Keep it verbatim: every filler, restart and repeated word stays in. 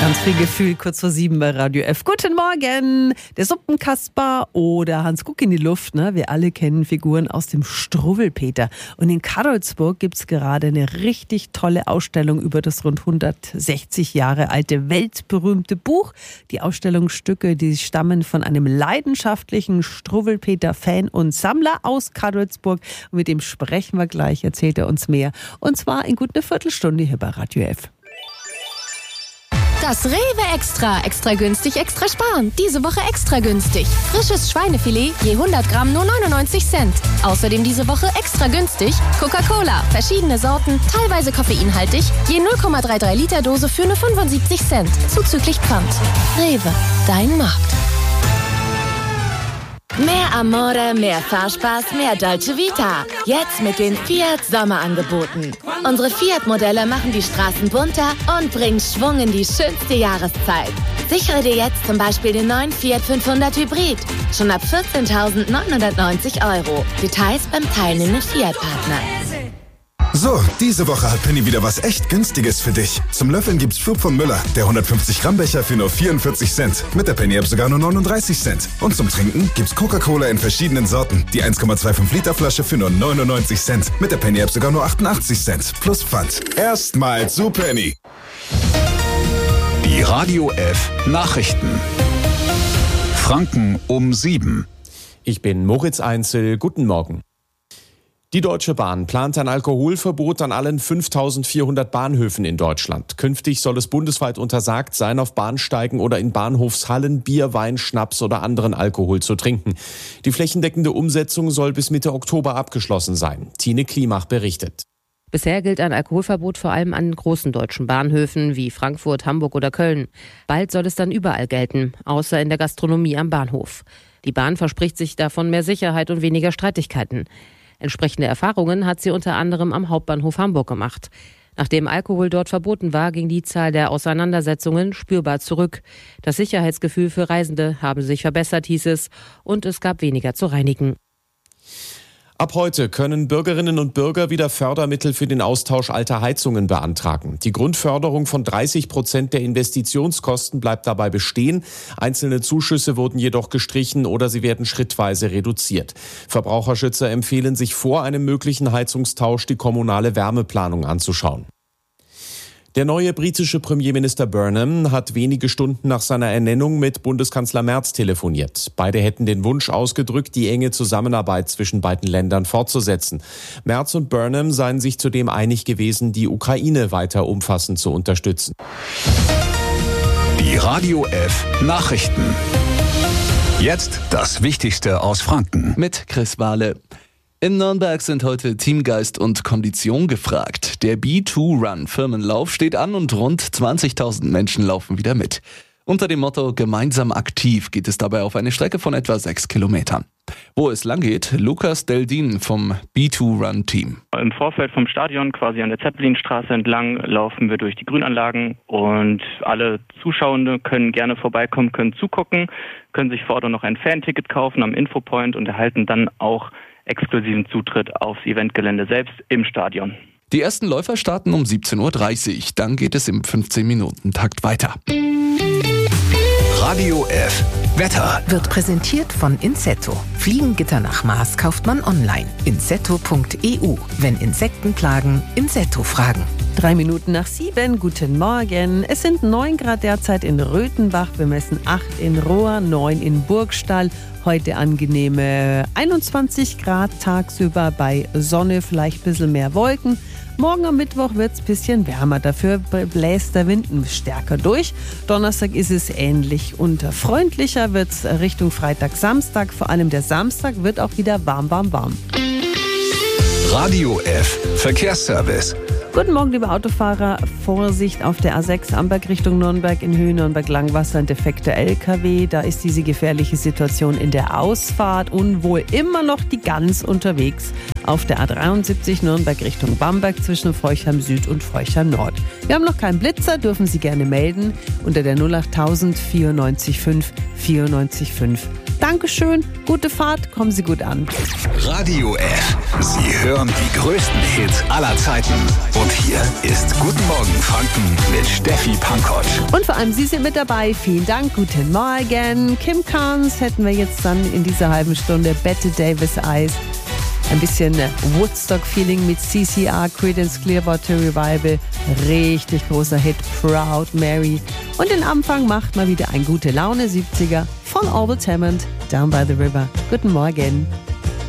Ganz viel Gefühl, kurz vor sieben bei Radio F. Guten Morgen, der Suppenkasper oder Hans Guck in die Luft. Ne? Wir alle kennen Figuren aus dem Struwwelpeter. Und in Karlsburg gibt es gerade eine richtig tolle Ausstellung über das rund hundertsechzig Jahre alte weltberühmte Buch. Die Ausstellungsstücke, die stammen von einem leidenschaftlichen Struwwelpeter-Fan und Sammler aus Karlsburg. Und mit dem sprechen wir gleich, erzählt er uns mehr. Und zwar in gut eine Viertelstunde hier bei Radio F. Das Rewe Extra. Extra günstig, extra sparen. Diese Woche extra günstig. Frisches Schweinefilet je hundert Gramm nur neunundneunzig Cent. Außerdem diese Woche extra günstig Coca-Cola. Verschiedene Sorten, teilweise koffeinhaltig. Je null Komma dreiunddreißig Liter Dose für nur fünfundsiebzig Cent. Zuzüglich Pfand. Rewe, dein Markt. Mehr Amore, mehr Fahrspaß, mehr Dolce Vita. Jetzt mit den Fiat Sommerangeboten. Unsere Fiat-Modelle machen die Straßen bunter und bringen Schwung in die schönste Jahreszeit. Sichere dir jetzt zum Beispiel den neuen Fiat fünfhundert Hybrid. Schon ab vierzehntausendneunhundertneunzig Euro. Details beim teilnehmenden Fiat-Partner. So, diese Woche hat Penny wieder was echt Günstiges für dich. Zum Löffeln gibt's Flug von Müller, der hundertfünfzig Gramm Becher für nur vierundvierzig Cent. Mit der Penny-App sogar nur neununddreißig Cent. Und zum Trinken gibt's Coca-Cola in verschiedenen Sorten. Die eins Komma fünfundzwanzig Liter Flasche für nur neunundneunzig Cent. Mit der Penny-App sogar nur achtundachtzig Cent. Plus Pfand. Erstmal zu Penny. Die Radio F Nachrichten. Franken um sieben. Ich bin Moritz Einzel. Guten Morgen. Die Deutsche Bahn plant ein Alkoholverbot an allen fünftausendvierhundert Bahnhöfen in Deutschland. Künftig soll es bundesweit untersagt sein, auf Bahnsteigen oder in Bahnhofshallen Bier, Wein, Schnaps oder anderen Alkohol zu trinken. Die flächendeckende Umsetzung soll bis Mitte Oktober abgeschlossen sein. Tine Klimach berichtet. Bisher gilt ein Alkoholverbot vor allem an großen deutschen Bahnhöfen wie Frankfurt, Hamburg oder Köln. Bald soll es dann überall gelten, außer in der Gastronomie am Bahnhof. Die Bahn verspricht sich davon mehr Sicherheit und weniger Streitigkeiten. Entsprechende Erfahrungen hat sie unter anderem am Hauptbahnhof Hamburg gemacht. Nachdem Alkohol dort verboten war, ging die Zahl der Auseinandersetzungen spürbar zurück. Das Sicherheitsgefühl für Reisende habe sich verbessert, hieß es, und es gab weniger zu reinigen. Ab heute können Bürgerinnen und Bürger wieder Fördermittel für den Austausch alter Heizungen beantragen. Die Grundförderung von dreißig Prozent der Investitionskosten bleibt dabei bestehen. Einzelne Zuschüsse wurden jedoch gestrichen oder sie werden schrittweise reduziert. Verbraucherschützer empfehlen, sich vor einem möglichen Heizungstausch die kommunale Wärmeplanung anzuschauen. Der neue britische Premierminister Burnham hat wenige Stunden nach seiner Ernennung mit Bundeskanzler Merz telefoniert. Beide hätten den Wunsch ausgedrückt, die enge Zusammenarbeit zwischen beiden Ländern fortzusetzen. Merz und Burnham seien sich zudem einig gewesen, die Ukraine weiter umfassend zu unterstützen. Die Radio F Nachrichten. Jetzt das Wichtigste aus Franken. Mit Chris Wahle. In Nürnberg sind heute Teamgeist und Kondition gefragt. Der B zwei Run Firmenlauf steht an und rund zwanzigtausend Menschen laufen wieder mit. Unter dem Motto Gemeinsam aktiv geht es dabei auf eine Strecke von etwa sechs Kilometern. Wo es lang geht, Lukas Deldin vom B zwei Run Team. Im Vorfeld vom Stadion, quasi an der Zeppelinstraße entlang, laufen wir durch die Grünanlagen und alle Zuschauenden können gerne vorbeikommen, können zugucken, können sich vor Ort noch ein Fanticket kaufen am Infopoint und erhalten dann auch exklusiven Zutritt aufs Eventgelände selbst im Stadion. Die ersten Läufer starten um siebzehn Uhr dreißig, dann geht es im fünfzehn-Minuten-Takt weiter. Radio F Wetter wird präsentiert von Insetto. Fliegengitter nach Maß kauft man online. insetto punkt e u. Wenn Insekten plagen, Insetto fragen. Drei Minuten nach sieben, guten Morgen. Es sind neun Grad derzeit in Röthenbach. Wir messen acht in Rohr, neun in Burgstall. Heute angenehme einundzwanzig Grad tagsüber bei Sonne, vielleicht ein bisschen mehr Wolken. Morgen am Mittwoch wird es ein bisschen wärmer, dafür bläst der Wind stärker durch. Donnerstag ist es ähnlich und freundlicher wird es Richtung Freitag, Samstag. Vor allem der Samstag wird auch wieder warm, warm, warm. Radio F Verkehrsservice. Guten Morgen, liebe Autofahrer. Vorsicht auf der A sechs Amberg Richtung Nürnberg, in Höhe Nürnberg-Langwasser, ein defekter L K W. Da ist diese gefährliche Situation in der Ausfahrt und wohl immer noch die Gans unterwegs. Auf der A dreiundsiebzig Nürnberg Richtung Bamberg zwischen Feuchheim Süd und Feuchheim Nord. Wir haben noch keinen Blitzer, dürfen Sie gerne melden unter der null acht null null null vierundneunzig fünf vierundneunzig fünf Dankeschön, gute Fahrt, kommen Sie gut an. Radio F. Sie hören die größten Hits aller Zeiten. Und hier ist Guten Morgen Franken mit Steffi Pankoć. Und vor allem Sie sind mit dabei. Vielen Dank, guten Morgen. Kim Carnes hätten wir jetzt dann in dieser halben Stunde. Bette Davis Eyes. Ein bisschen Woodstock-Feeling mit C C R, Creedence Clearwater Revival. Richtig großer Hit, Proud Mary. Und den Anfang macht mal wieder ein gute Laune siebziger von Albert Hammond, Down by the River. Guten Morgen.